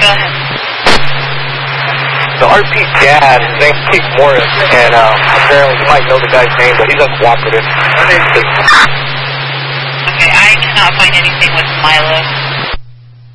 Go ahead. The RP dad, his name's Keith Morris, and apparently you might know the guy's name, but he's uncooperative. Okay, I cannot find anything with Milo.